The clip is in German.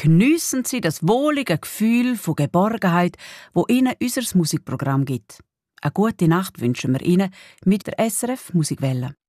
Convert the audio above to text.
Geniessen Sie das wohlige Gefühl von Geborgenheit, wo Ihnen unser Musikprogramm gibt. Eine gute Nacht wünschen wir Ihnen mit der SRF Musikwelle.